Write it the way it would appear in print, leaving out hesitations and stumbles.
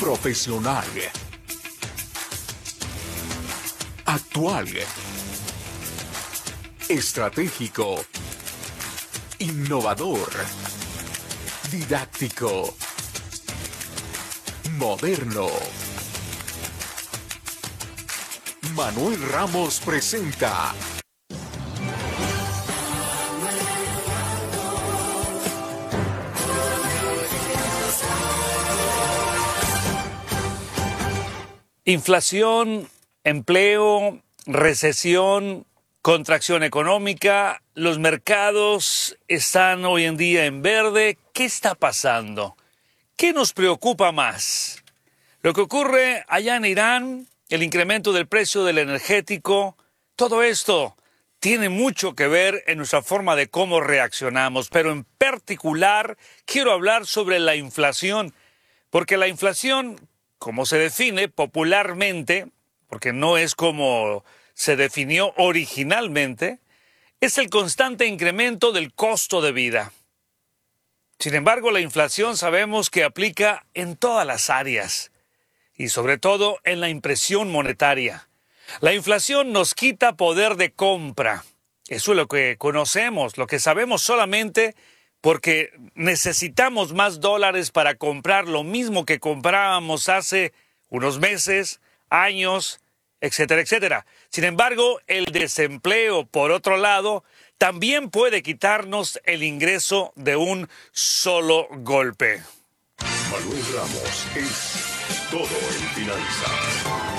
profesional, actual, estratégico, innovador, didáctico, moderno. Manuel Ramos presenta inflación, empleo, recesión, contracción económica, los mercados están hoy en día en verde. ¿Qué está pasando? ¿Qué nos preocupa más? Lo que ocurre allá en Irán, el incremento del precio del energético, todo esto tiene mucho que ver en nuestra forma de cómo reaccionamos, pero en particular quiero hablar sobre la inflación, porque la inflación, como se define popularmente, porque no es como se definió originalmente, es el constante incremento del costo de vida. Sin embargo, la inflación sabemos que aplica en todas las áreas y sobre todo en la impresión monetaria. La inflación nos quita poder de compra. Eso es lo que conocemos, lo que sabemos solamente porque necesitamos más dólares para comprar lo mismo que comprábamos hace unos meses, años, etcétera, etcétera. Sin embargo, el desempleo, por otro lado, también puede quitarnos el ingreso de un solo golpe. Manuel Ramos es todo en finanzas.